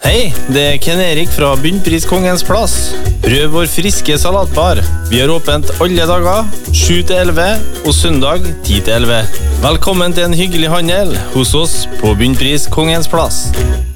Hei, det Ken Erik fra Bunnpris Kongens Plass. Prøv vår friske salatbar. Vi har åpent alle dager, 7-11 og søndag 10-11. Velkommen til en hyggelig handel hos oss på Bunnpris Kongens Plass.